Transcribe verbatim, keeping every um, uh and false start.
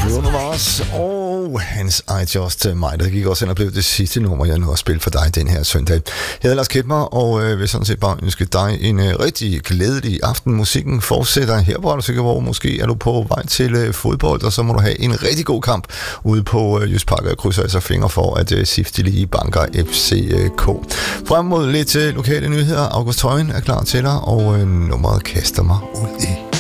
Bruno Mars og hans I Just Might. Der gik også hen og blev det sidste nummer, jeg nu har spillet for dig den her søndag. Jeg hedder Lars Kepmer, og øh, vil sådan set bare ønske dig en øh, rigtig glædelig aften. Musikken fortsætter her på Radio Silkeborg. Måske er du på vej til øh, fodbold, og så må du have en rigtig god kamp ude på øh, Jysk Park. Jeg krydser altså fingre for, at øh, Sifte lige banker F C K. Frem mod lidt øh, lokale nyheder. August Højen er klar til dig, og øh, nummeret kaster mig ud i